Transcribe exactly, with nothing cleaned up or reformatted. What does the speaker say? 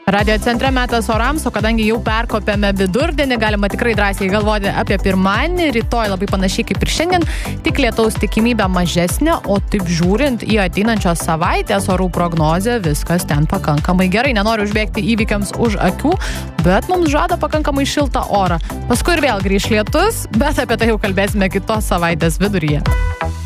Radio centre metas orams, o kadangi jau perkopėme vidurdienį, galima tikrai drąsiai galvoti apie pirmadienį, rytoj labai panašiai kaip ir šiandien, tik lietaus tikimybė mažesnė, o taip žiūrint į ateinančios savaitės orų prognozę, viskas ten pakankamai gerai. Nenoriu užbėgti įvykiams už akių, bet mums žada pakankamai šiltą orą. Paskui ir vėl grįš lietus, bet apie tai jau kalbėsime kitos savaitės viduryje.